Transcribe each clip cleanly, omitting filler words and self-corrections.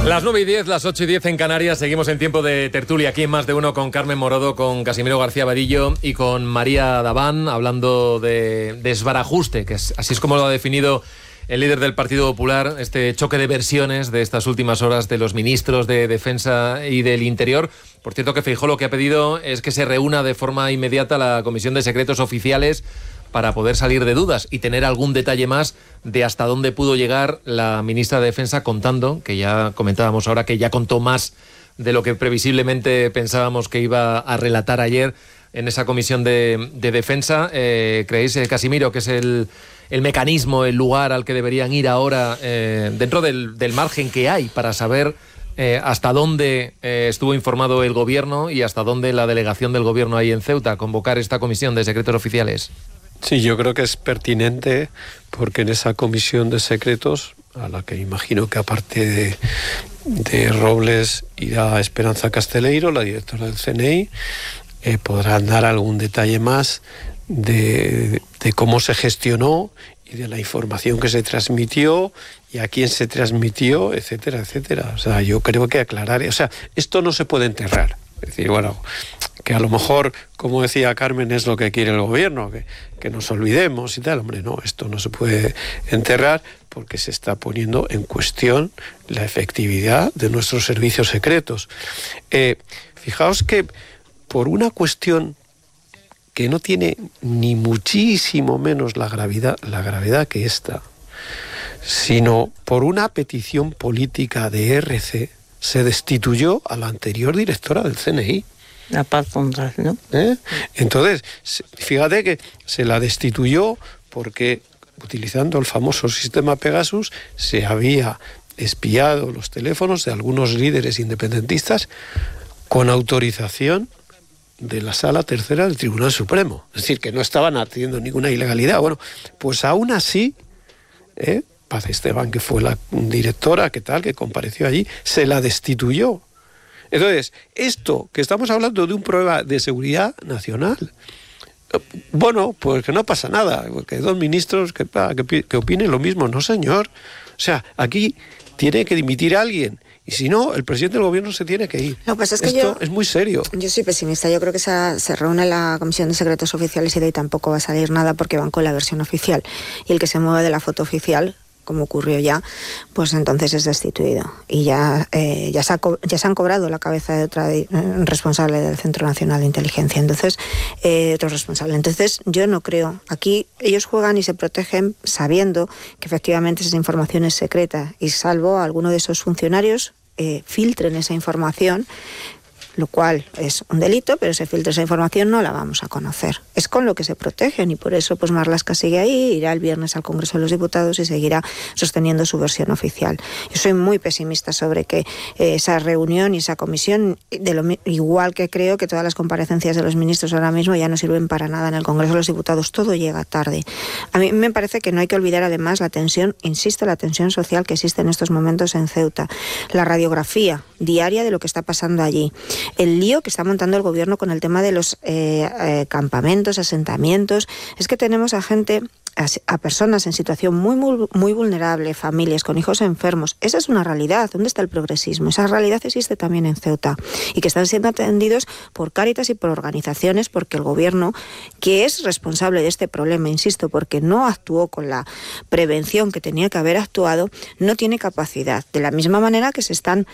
Las 9:10, las 8:10 en Canarias. Seguimos en tiempo de tertulia aquí en Más de Uno con Carmen Morodo, con Casimiro García Vadillo y con María Daván, hablando de desbarajuste, que así es como lo ha definido el líder del Partido Popular, este choque de versiones de estas últimas horas de los ministros de Defensa y del Interior. Por cierto, que Feijóo lo que ha pedido es que se reúna de forma inmediata la Comisión de Secretos Oficiales para poder salir de dudas y tener algún detalle más de hasta dónde pudo llegar la ministra de Defensa, contando, que ya comentábamos ahora, que ya contó más de lo que previsiblemente pensábamos que iba a relatar ayer en esa comisión de defensa. ¿Creéis, Casimiro, que es el mecanismo, el lugar al que deberían ir ahora, dentro del margen que hay para saber hasta dónde estuvo informado el gobierno y hasta dónde la delegación del gobierno ahí en Ceuta, convocar esta comisión de secretos oficiales? Sí, yo creo que es pertinente, porque en esa comisión de secretos, a la que imagino que aparte de Robles irá Esperanza Casteleiro, la directora del CNI, podrán dar algún detalle más de cómo se gestionó y de la información que se transmitió y a quién se transmitió, etcétera, etcétera. O sea, yo creo que aclarar... O sea, esto no se puede enterrar. Es decir, bueno, que a lo mejor, como decía Carmen, es lo que quiere el gobierno, que nos olvidemos y tal. Hombre, no, esto no se puede enterrar porque se está poniendo en cuestión la efectividad de nuestros servicios secretos. Fijaos que por una cuestión que no tiene ni muchísimo menos la gravedad que esta, sino por una petición política de RC, se destituyó a la anterior directora del CNI. La Paz Fonral, ¿no? Entonces, fíjate que se la destituyó porque, utilizando el famoso sistema Pegasus, se había espiado los teléfonos de algunos líderes independentistas con autorización de la Sala Tercera del Tribunal Supremo. Es decir, que no estaban haciendo ninguna ilegalidad. Bueno, pues aún así, Paz Esteban, que fue la directora, que compareció allí, se la destituyó. Entonces, esto, que estamos hablando de un problema de seguridad nacional, bueno, pues que no pasa nada, que dos ministros que opinen lo mismo. No, señor. O sea, aquí tiene que dimitir alguien. Y si no, el presidente del gobierno se tiene que ir. Lo que pasa es que esto es muy serio. Yo soy pesimista. Yo creo que se reúne la Comisión de Secretos Oficiales y de ahí tampoco va a salir nada porque van con la versión oficial. Y el que se mueve de la foto oficial, como ocurrió ya, pues entonces es destituido. Y ya se han cobrado la cabeza de otra responsable del Centro Nacional de Inteligencia. Entonces, otro responsable. Entonces, yo no creo. Aquí ellos juegan y se protegen sabiendo que efectivamente esa información es secreta. Y salvo a alguno de esos funcionarios filtren esa información, lo cual es un delito, pero se filtra esa información, no la vamos a conocer. Es con lo que se protegen y por eso pues Marlaska sigue ahí, irá el viernes al Congreso de los Diputados y seguirá sosteniendo su versión oficial. Yo soy muy pesimista sobre que esa reunión y esa comisión, igual que creo que todas las comparecencias de los ministros ahora mismo ya no sirven para nada en el Congreso de los Diputados, todo llega tarde. A mí me parece que no hay que olvidar además la tensión, insisto, la tensión social que existe en estos momentos en Ceuta, la radiografía diaria de lo que está pasando allí, el lío que está montando el gobierno con el tema de los campamentos, asentamientos. Es que tenemos a personas en situación muy vulnerable, familias con hijos enfermos. Esa es una realidad. ¿Dónde está el progresismo? Esa realidad existe también en Ceuta y que están siendo atendidos por Cáritas y por organizaciones porque el gobierno, que es responsable de este problema, insisto, porque no actuó con la prevención que tenía que haber actuado, no tiene capacidad. De la misma manera que se están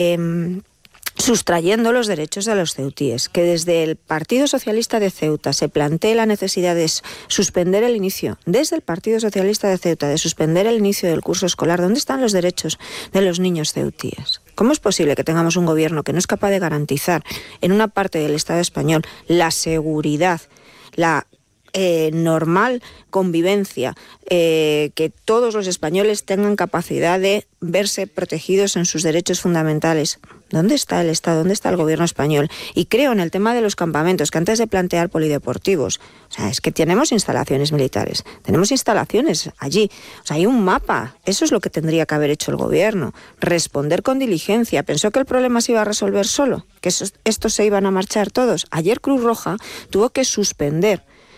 sustrayendo los derechos de los ceutíes, que desde el Partido Socialista de Ceuta se plantee la necesidad de suspender el inicio, desde el Partido Socialista de Ceuta, de suspender el inicio del curso escolar. ¿Dónde están los derechos de los niños ceutíes? ¿Cómo es posible que tengamos un gobierno que no es capaz de garantizar en una parte del Estado español la seguridad, la normal convivencia, que todos los españoles tengan capacidad de verse protegidos en sus derechos fundamentales? ¿Dónde está el Estado? ¿Dónde está el gobierno español? Y creo en el tema de los campamentos, que antes de plantear polideportivos, o sea, es que tenemos instalaciones militares, tenemos instalaciones allí, o sea, hay un mapa. Eso es lo que tendría que haber hecho el gobierno, responder con diligencia. ¿Pensó que el problema se iba a resolver solo? ¿Que estos se iban a marchar todos? Ayer Cruz Roja tuvo que suspender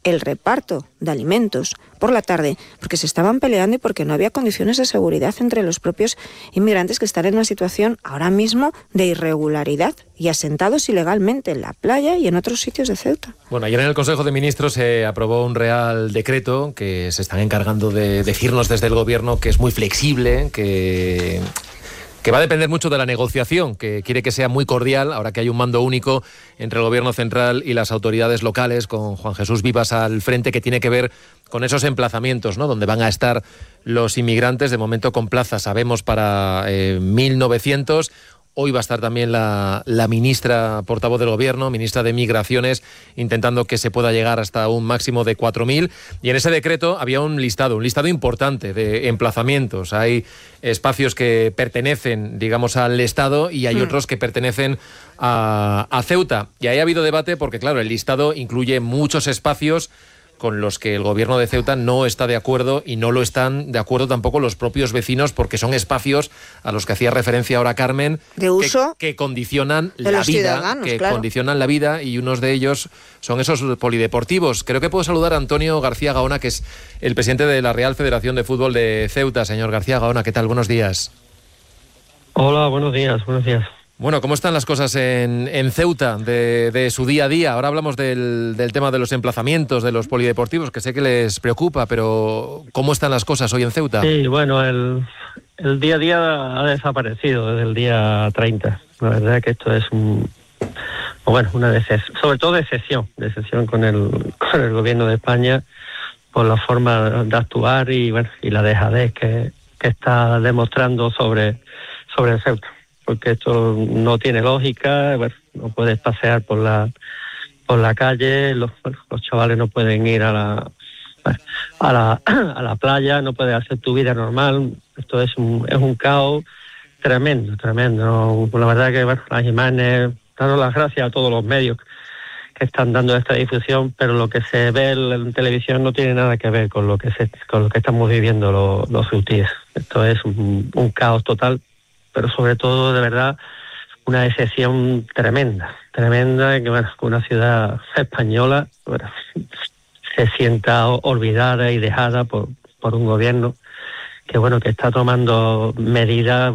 el reparto de alimentos por la tarde, porque se estaban peleando y porque no había condiciones de seguridad entre los propios inmigrantes que están en una situación ahora mismo de irregularidad y asentados ilegalmente en la playa y en otros sitios de Ceuta. Bueno, ayer en el Consejo de Ministros se aprobó un Real Decreto que se están encargando de decirnos desde el Gobierno que es muy flexible, que va a depender mucho de la negociación, que quiere que sea muy cordial, ahora que hay un mando único entre el Gobierno central y las autoridades locales, con Juan Jesús Vivas al frente, que tiene que ver con esos emplazamientos, ¿no?, donde van a estar los inmigrantes, de momento con plazas, sabemos, para 1.900. Hoy va a estar también la ministra portavoz del Gobierno, ministra de Migraciones, intentando que se pueda llegar hasta un máximo de 4.000. Y en ese decreto había un listado importante de emplazamientos. Hay espacios que pertenecen, digamos, al Estado y hay otros que pertenecen a Ceuta. Y ahí ha habido debate porque, claro, el listado incluye muchos espacios con los que el Gobierno de Ceuta no está de acuerdo, y no lo están de acuerdo tampoco los propios vecinos, porque son espacios a los que hacía referencia ahora Carmen, de uso que condicionan la vida, condicionan la vida, y unos de ellos son esos polideportivos. Creo que puedo saludar a Antonio García Gaona, que es el presidente de la Real Federación de Fútbol de Ceuta. Señor García Gaona, ¿qué tal? Buenos días. Hola, buenos días. Bueno, ¿cómo están las cosas en Ceuta de su día a día? Ahora hablamos del tema de los emplazamientos, de los polideportivos, que sé que les preocupa, pero ¿cómo están las cosas hoy en Ceuta? Sí, bueno, el día a día ha desaparecido desde el día 30. La verdad es que esto es una decepción, sobre todo decepción con el Gobierno de España por la forma de actuar y la dejadez que está demostrando sobre Ceuta. Porque esto no tiene lógica, no puedes pasear por la calle, los chavales no pueden ir a la playa, no puedes hacer tu vida normal. Esto es un caos tremendo. La verdad que las imágenes, dando las gracias a todos los medios que están dando esta difusión, pero lo que se ve en televisión no tiene nada que ver con lo que estamos viviendo los ceutíes. Esto es un caos total, pero sobre todo, de verdad, una decepción tremenda, que una ciudad española se sienta olvidada y dejada por un gobierno que está tomando medidas,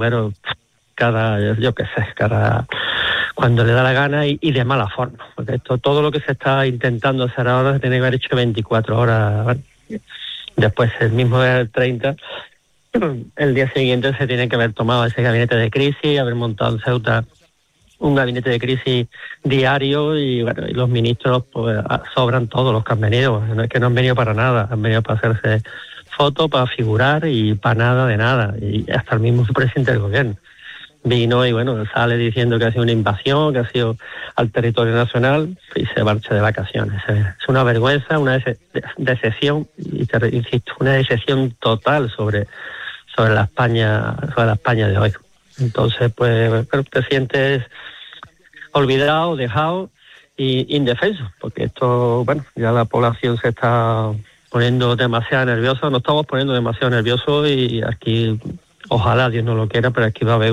cuando le da la gana y de mala forma. Porque todo lo que se está intentando hacer ahora se tiene que haber hecho 24 horas. Después, el mismo día del 30... el día siguiente se tiene que haber tomado ese gabinete de crisis, haber montado en Ceuta un gabinete de crisis diario y los ministros sobran todos los que han venido. No es que no han venido para nada, han venido para hacerse fotos, para figurar y para nada de nada. Y hasta el mismo presidente del gobierno vino y sale diciendo que ha sido una invasión, que ha sido al territorio nacional y se marcha de vacaciones. Es una vergüenza, una decepción, y insisto, una decepción total sobre la España de hoy. Entonces, te sientes olvidado, dejado y indefenso, porque esto, ya la población se está poniendo demasiado nerviosa, nos estamos poniendo demasiado nerviosos, y aquí, ojalá Dios no lo quiera, pero aquí va a haber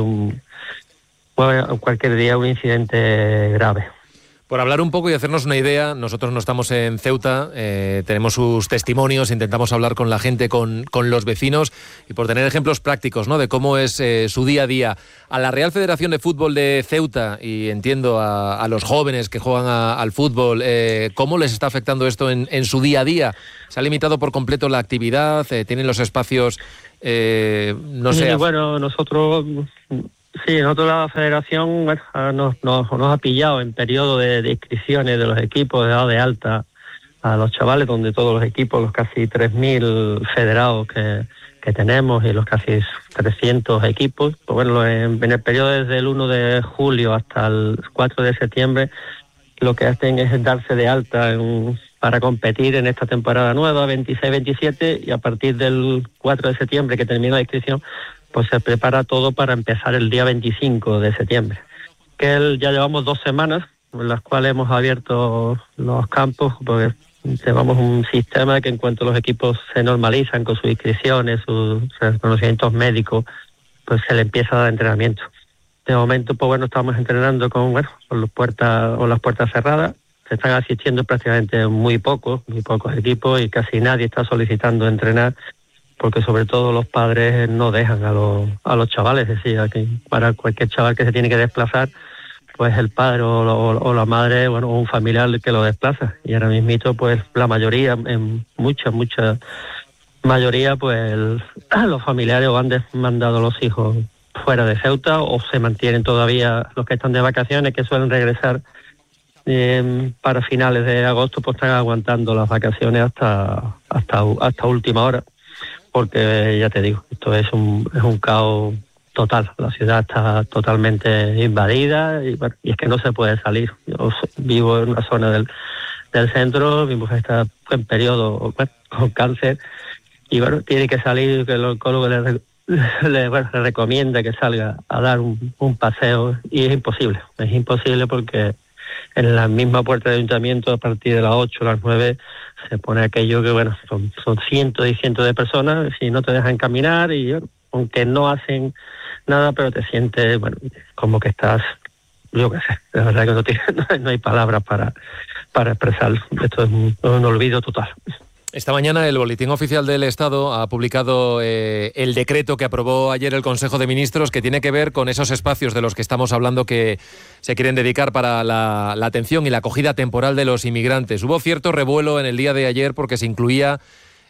cualquier día un incidente grave. Por hablar un poco y hacernos una idea, nosotros no estamos en Ceuta, tenemos sus testimonios, intentamos hablar con la gente, con los vecinos, y por tener ejemplos prácticos, ¿no?, de cómo es su día a día. A la Real Federación de Fútbol de Ceuta, y entiendo a los jóvenes que juegan al fútbol, ¿cómo les está afectando esto en su día a día? ¿Se ha limitado por completo la actividad? ¿Tienen los espacios, no sé? Bueno, nosotros la federación nos ha pillado en periodo de inscripciones de los equipos, de dado de alta a los chavales, donde todos los equipos, los casi 3.000 federados que tenemos y los casi 300 equipos, en el periodo desde el 1 de julio hasta el 4 de septiembre, lo que hacen es darse de alta para competir en esta temporada nueva, 26-27, y a partir del 4 de septiembre, que termina la inscripción, pues se prepara todo para empezar el día 25 de septiembre. Ya llevamos 2 semanas en las cuales hemos abierto los campos, porque llevamos un sistema que en cuanto los equipos se normalizan con sus inscripciones, sus reconocimientos médicos, pues se le empieza a dar entrenamiento. De momento, estamos entrenando con las puertas cerradas, se están asistiendo prácticamente muy pocos equipos y casi nadie está solicitando entrenar, porque sobre todo los padres no dejan a los chavales. Es decir, que para cualquier chaval que se tiene que desplazar, pues el padre o la madre, bueno, o un familiar que lo desplaza. Y ahora mismito, pues la mayoría, en mucha mayoría, pues los familiares o han mandado a los hijos fuera de Ceuta, o se mantienen todavía los que están de vacaciones, que suelen regresar para finales de agosto, pues están aguantando las vacaciones hasta última hora, porque ya te digo, esto es un caos total. La ciudad está totalmente invadida y es que no se puede salir. Yo vivo en una zona del centro, mi mujer está en periodo con cáncer y bueno, tiene que salir, que el oncólogo le recomienda que salga a dar un paseo y es imposible porque en la misma puerta del ayuntamiento a partir de las 8 o las 9 se pone aquello que bueno, son cientos y cientos de personas y no te dejan caminar y aunque no hacen nada, pero te sientes bueno, como que estás, yo qué sé, la verdad que no hay palabras para expresarlo. Esto es un olvido total. Esta mañana el Boletín Oficial del Estado ha publicado el decreto que aprobó ayer el Consejo de Ministros, que tiene que ver con esos espacios de los que estamos hablando que se quieren dedicar para la atención y la acogida temporal de los inmigrantes. Hubo cierto revuelo en el día de ayer porque se incluía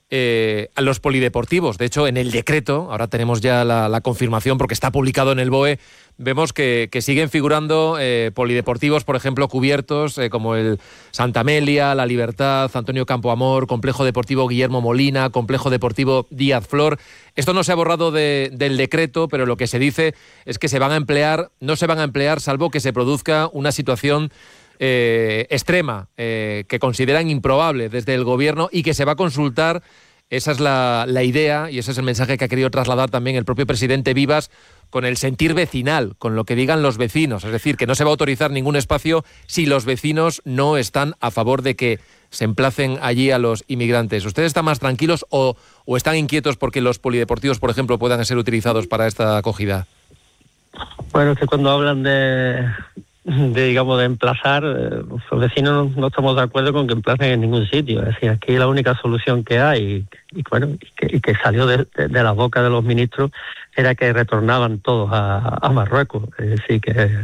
a los polideportivos. De hecho, en el decreto, ahora tenemos ya la confirmación porque está publicado en el BOE, vemos que siguen figurando polideportivos, por ejemplo, cubiertos, como el Santa Amelia, La Libertad, Antonio Campoamor, Complejo Deportivo Guillermo Molina, Complejo Deportivo Díaz Flor. Esto no se ha borrado del decreto, pero lo que se dice es que no se van a emplear salvo que se produzca una situación extrema, que consideran improbable desde el gobierno y que se va a consultar. Esa es la idea y ese es el mensaje que ha querido trasladar también el propio presidente Vivas con el sentir vecinal, con lo que digan los vecinos. Es decir, que no se va a autorizar ningún espacio si los vecinos no están a favor de que se emplacen allí a los inmigrantes. ¿Ustedes están más tranquilos o están inquietos porque los polideportivos, por ejemplo, puedan ser utilizados para esta acogida? Bueno, es que cuando hablan de emplazar, los vecinos no estamos de acuerdo con que emplacen en ningún sitio. Es decir, aquí la única solución que hay y que salió de la boca de los ministros era que retornaban todos a Marruecos. Es decir, que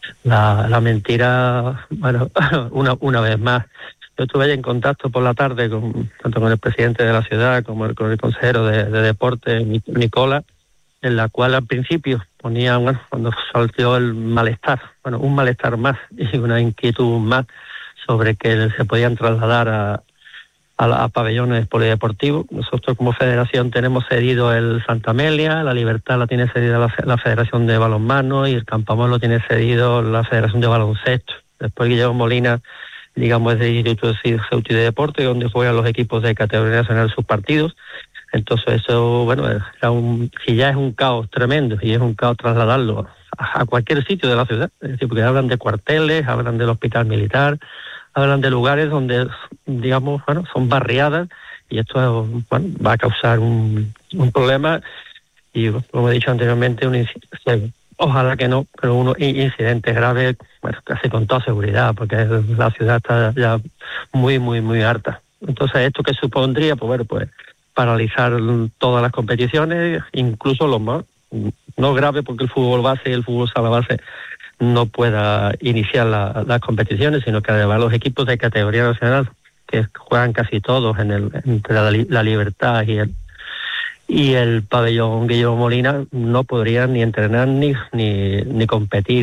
la mentira, bueno, una vez más. Yo estuve en contacto por la tarde tanto con el presidente de la ciudad como con el consejero de Deporte, Nicola, en la cual al principio ponía, bueno, cuando saltó el malestar, bueno, un malestar más y una inquietud más sobre que se podían trasladar a pabellones polideportivos. Nosotros como federación tenemos cedido el Santa Amelia, La Libertad la tiene cedido la Federación de Balonmano y el Campoamor lo tiene cedido la Federación de Baloncesto. Después Guillermo Molina, digamos, es del Instituto de Ceuta y de Deporte, donde juegan los equipos de categoría nacional sus partidos. Entonces eso, bueno, si ya es un caos tremendo y es un caos trasladarlo a cualquier sitio de la ciudad, es decir, porque hablan de cuarteles, hablan del hospital militar, hablan de lugares donde, digamos, bueno, son barriadas y esto, bueno, va a causar un problema y, como he dicho anteriormente, ojalá que no, pero un incidente grave, bueno, casi con toda seguridad, porque la ciudad está ya muy, muy, muy harta. Entonces, ¿esto qué supondría? Pues bueno, pues paralizar todas las competiciones, incluso los más, no grave porque el fútbol base y el fútbol sala base no pueda iniciar las competiciones, sino que además los equipos de categoría nacional, que juegan casi todos entre la Libertad y el pabellón Guillermo Molina, no podrían ni entrenar ni competir.